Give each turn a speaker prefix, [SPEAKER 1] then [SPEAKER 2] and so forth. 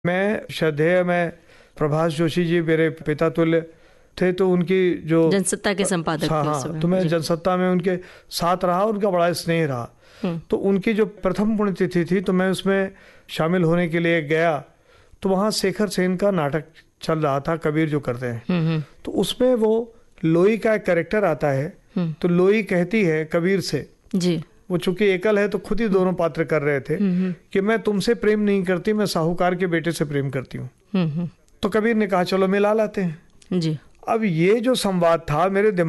[SPEAKER 1] मैं श्रद्धेय मैं प्रभाष जोशी जी मेरे पिता तुल्य थे, तो उनकी जो
[SPEAKER 2] जनसत्ता के संपादक थे उस समय।
[SPEAKER 1] तो मैं जनसत्ता में उनके साथ रहा, उनका बड़ा स्नेह रहा। तो उनकी जो प्रथम पुण्यतिथि थी तो मैं उसमें शामिल होने के लिए गया, तो वहाँ शेखर सेन का नाटक चल रहा था, कबीर जो करते हैं। तो उसमें वो लोई का एक कैरेक्टर आता है, तो लोई कहती है कबीर से
[SPEAKER 2] जी,
[SPEAKER 1] वो चूंकि एकल है तो खुद ही दोनों पात्र कर रहे थे कि मैं तुमसे प्रेम नहीं करती, मैं साहूकार के बेटे से प्रेम करती हूँ। तो कबीर ने कहा चलो मिला लाते हैं
[SPEAKER 2] जी।
[SPEAKER 1] अब ये जो संवाद था मेरे दिमाग